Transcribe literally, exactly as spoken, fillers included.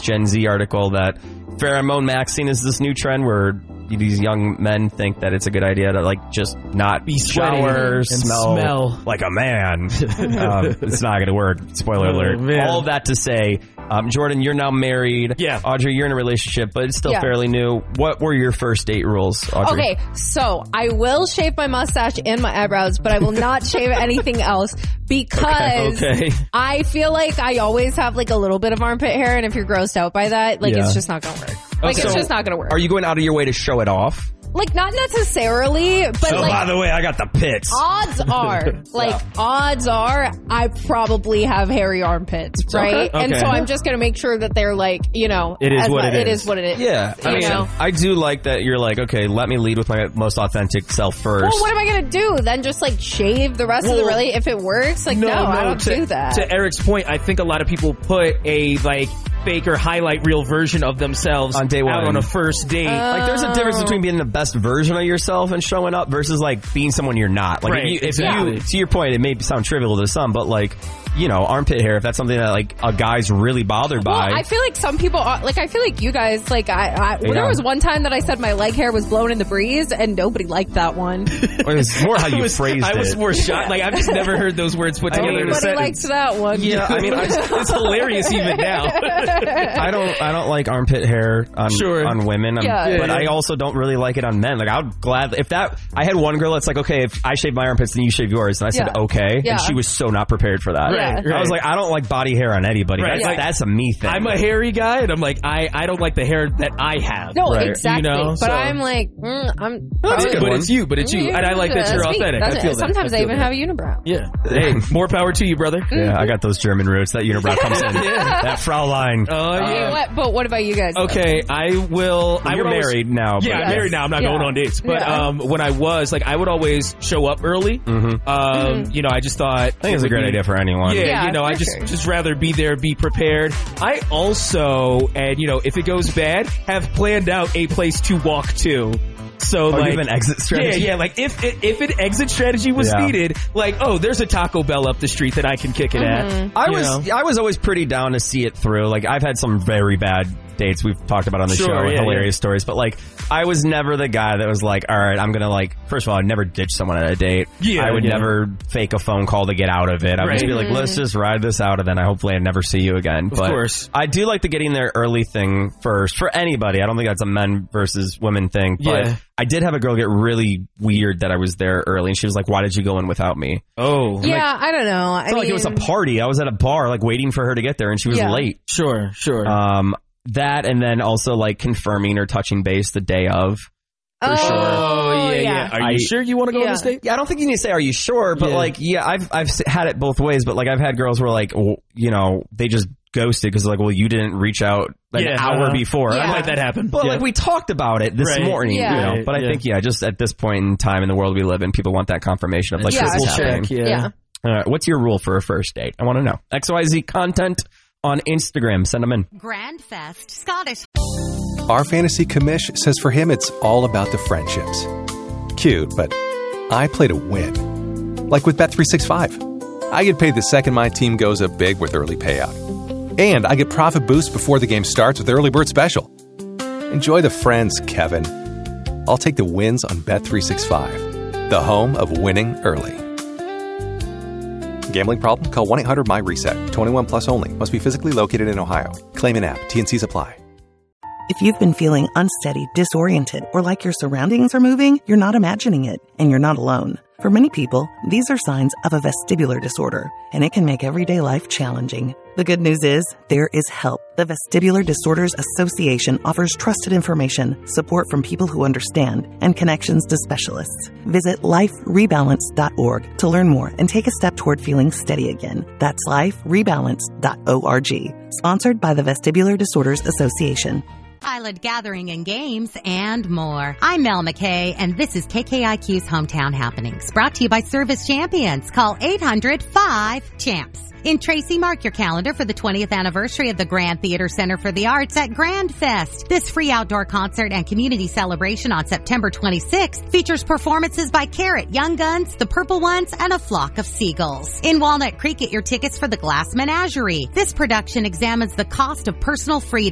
Gen Z article that pheromone maxing is this new trend where these young men think that it's a good idea to like just not be shower and smell, smell like a man. um, it's not going to work. Spoiler oh, alert. Man. All of that to say, um, Jordan, you're now married. Yeah. Audrey, you're in a relationship, but it's still yeah. fairly new. What were your first date rules, Audrey? Okay, so I will shave my mustache and my eyebrows, but I will not shave anything else because okay, okay. I feel like I always have like a little bit of armpit hair, and if you're grossed out by that, like yeah. it's just not gonna work. Like okay. it's so just not gonna work. Are you going out of your way to show it off? Like, not necessarily, but so, like... by the way, I got the pits. Odds are, like, yeah. odds are, I probably have hairy armpits, right? Okay. And okay. so I'm just gonna make sure that they're like, you know... It is what my, it, it is. is what it is. Yeah. I mean, know? I do like that you're like, okay, let me lead with my most authentic self first. Well, what am I gonna do? Then just, like, shave the rest well, of the really if it works? Like, no, no, no I don't to, do that. To Eric's point, I think a lot of people put a, like... fake or highlight reel version of themselves on day one out on a first date. Uh, like there's a difference between being the best version of yourself and showing up versus like being someone you're not. Like right, if, you, if exactly. you, to your point, it may sound trivial to some, but like, you know, armpit hair, if that's something that like a guy's really bothered well, by. I feel like some people are, like I feel like you guys, like I, I yeah. there was one time that I said my leg hair was blown in the breeze and nobody liked that one. It was more how you was, phrased I it. I was more shocked. Like I've just never heard those words put together in a Nobody sentence. liked that one. Yeah, I mean, I, it's hilarious even now. I don't, I don't like armpit hair on sure. on women, yeah. but yeah. I also don't really like it on men. Like I would glad if that I had one girl that's like, okay, if I shave my armpits, then you shave yours, and I said yeah. okay, yeah. and she was so not prepared for that. Right, right. I was like, I don't like body hair on anybody. Right. That's, Like, that's a me thing. I'm a hairy guy, and I'm like, I, I don't like the hair that I have. No, right. exactly. You know? But so. I'm like, mm, I'm. That's a good but one. it's you, but it's you, and I like that you're That's authentic. That's I feel it. that. Sometimes I, I, feel even that. have a unibrow. Yeah. Hey, more power to you, brother. Yeah, I got those German roots. That unibrow comes in. yeah. That Fraulein. Oh, Okay, yeah. what, but what about you guys? Okay, I will. Well, I you're would always, married now. Yeah, but I'm married now. I'm not yeah. going on dates. But Yeah. um, when I was, like, I would always show up early. Mm-hmm. Um, Mm-hmm. You know, I just thought. I think it's a great idea for anyone. Yeah, Yeah, you know, I for just sure. just rather be there, be prepared. I also, and you know, if it goes bad, have planned out a place to walk to. So Oh, like, you have an exit strategy? Yeah, yeah. Like if if an exit strategy was Yeah. needed, like oh, there's a Taco Bell up the street that I can kick it Mm-hmm. at. I you was know? I was always pretty down to see it through. Like I've had some very bad dates we've talked about on the Sure, show, yeah, hilarious yeah. stories. But like I was never the guy that was like, all right, I'm gonna like. First of all, I'd never ditch someone at a date. Yeah, I would yeah. never fake a phone call to get out of it. I would Right. just be like, let's just ride this out, and then I hopefully I never see you again. Of but course. I do like the getting there early thing first for anybody. I don't think that's a men versus women thing. But Yeah. I did have a girl get really weird that I was there early, and she was like, "Why did you go in without me?" Oh, Yeah, I don't know. I It's not mean, like it was a party. I was at a bar, like waiting for her to get there, and she was Yeah. late. sure, sure. Um, that and then also like confirming or touching base the day of. For oh, sure. Oh yeah, yeah. Are you I- sure you want to go Yeah. on this date? Yeah, I don't think you need to say, "Are you sure?" But Yeah. like, yeah, I've I've s- had it both ways. But like, I've had girls who are like, well, you know, they just ghosted because like, well, you didn't reach out an Yeah, hour uh-huh. before. Yeah. I'm I've like, had that happen. but Yeah. like, we talked about it this Right. morning, Yeah. you know. Right, But I yeah. think, yeah, just at this point in time in the world we live in, people want that confirmation of like, Yeah, this is sure. happening. check, yeah. Yeah. All right, what's your rule for a first date? I want to know. X Y Z content on Instagram. Send them in. Grand Fest Scottish. Our fantasy commish says for him it's all about the friendships. Cute, but I play to win. Like with Bet three sixty-five. I get paid the second my team goes up big with early payout. And I get profit boost before the game starts with Early Bird Special. Enjoy the friends, Kevin. I'll take the wins on Bet three sixty-five, the home of winning early. Gambling problem? Call one eight hundred M Y reset. twenty-one plus only. Must be physically located in Ohio. Claim an app. T and C's apply. If you've been feeling unsteady, disoriented, or like your surroundings are moving, you're not imagining it, and you're not alone. For many people, these are signs of a vestibular disorder, and it can make everyday life challenging. The good news is, there is help. The Vestibular Disorders Association offers trusted information, support from people who understand, and connections to specialists. Visit life rebalance dot org to learn more and take a step toward feeling steady again. That's life rebalance dot org. Sponsored by the Vestibular Disorders Association. Island Gathering and Games, and more. I'm Mel McKay, and this is K K I Q's Hometown Happenings, brought to you by Service Champions. Call eight hundred five champs. In Tracy, mark your calendar for the twentieth anniversary of the Grand Theater Center for the Arts at Grand Fest. This free outdoor concert and community celebration on September twenty-sixth features performances by Carrot, Young Guns, The Purple Ones, and a flock of seagulls. In Walnut Creek, get your tickets for the Glass Menagerie. This production examines the cost of personal freedom